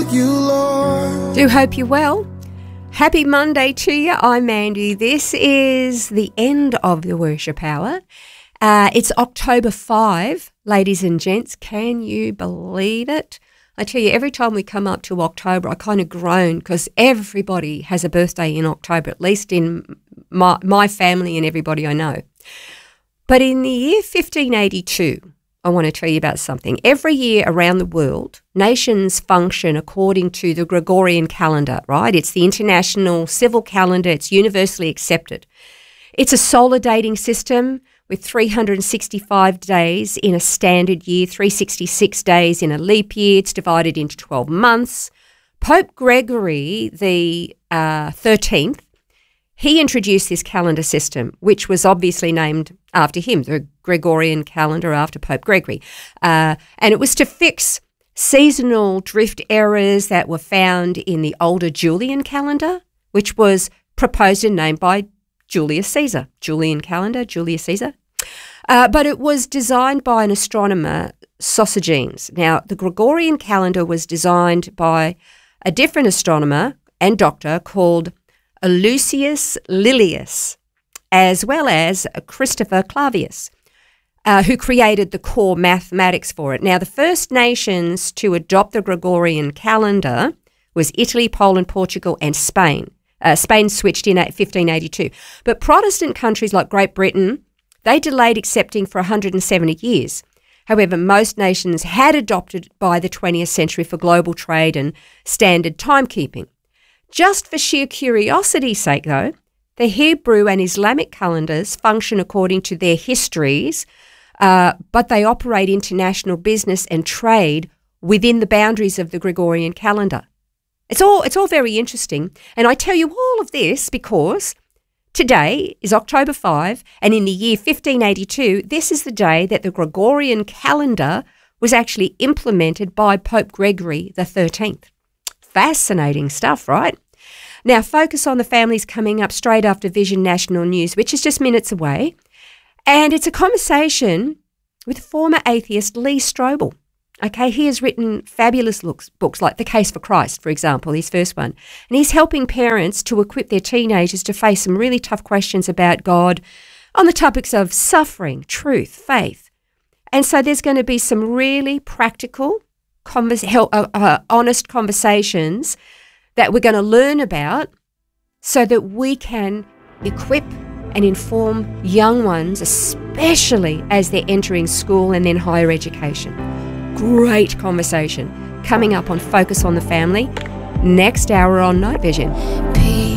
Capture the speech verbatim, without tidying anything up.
with you, Lord. Do hope you're well. Happy Monday to you. I'm Mandy. This is the end of the worship hour. Uh, it's October fifth, ladies and gents. Can you believe it? I tell you, every time we come up to October, I kind of groan because everybody has a birthday in October, at least in my, my family and everybody I know. But in the year fifteen eighty-two, I want to tell you about something. Every year around the world, nations function according to the Gregorian calendar, right? It's the international civil calendar. It's universally accepted. It's a solar dating system with three hundred sixty-five days in a standard year, three hundred sixty-six days in a leap year. It's divided into twelve months. Pope Gregory the uh, thirteenth, he introduced this calendar system, which was obviously named after him, the Gregorian calendar after Pope Gregory. Uh, and it was to fix seasonal drift errors that were found in the older Julian calendar, which was proposed and named by Julius Caesar. Julian calendar, Julius Caesar. Uh, but it was designed by an astronomer, Sosigenes. Now, the Gregorian calendar was designed by a different astronomer and doctor called Lucius Lilius, as well as Christopher Clavius, uh, who created the core mathematics for it. Now, the first nations to adopt the Gregorian calendar was Italy, Poland, Portugal, and Spain. Uh, Spain switched in at fifteen eighty-two. But Protestant countries like Great Britain, they delayed accepting for one hundred seventy years. However, most nations had adopted by the twentieth century for global trade and standard timekeeping. Just for sheer curiosity's sake, though, the Hebrew and Islamic calendars function according to their histories, uh, but they operate international business and trade within the boundaries of the Gregorian calendar. It's all it's all very interesting, and I tell you all of this because today is October fifth, and in the year fifteen eighty-two, this is the day that the Gregorian calendar was actually implemented by Pope Gregory the thirteenth. Fascinating stuff, right? Now, Focus on the Family's coming up straight after Vision National News, which is just minutes away, and it's a conversation with former atheist Lee Strobel. Okay, he has written fabulous looks, books like The Case for Christ, for example, his first one. And he's helping parents to equip their teenagers to face some really tough questions about God on the topics of suffering, truth, faith. And so there's going to be some really practical, converse, uh, uh, honest conversations that we're going to learn about so that we can equip and inform young ones, especially as they're entering school and then higher education. Great conversation coming up on Focus on the Family next hour on Night Vision.